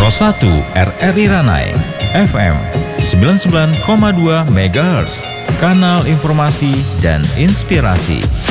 101 RRI Ranai, FM 99,2 MHz, kanal informasi dan inspirasi.